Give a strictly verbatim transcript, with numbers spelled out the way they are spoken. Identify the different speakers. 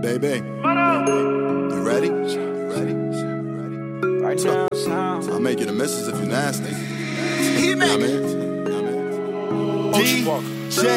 Speaker 1: Baby, you ready? You ready?
Speaker 2: Right now, sound.
Speaker 1: I'll make you the missus if you're nasty.
Speaker 2: He
Speaker 1: You know
Speaker 2: make
Speaker 1: what I mean? You know what I mean?
Speaker 2: D J